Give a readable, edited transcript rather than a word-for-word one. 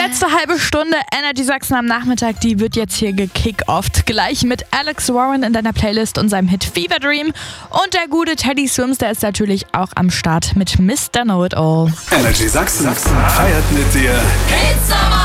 letzte halbe Stunde Energy Sachsen am Nachmittag, die wird jetzt hier gekickt-offt. Gleich mit Alex Warren in deiner Playlist und seinem Hit Fever Dream. Und der gute Teddy Swims, der ist natürlich auch am Start mit Mr. Know It All. Energy Sachsen feiert mit dir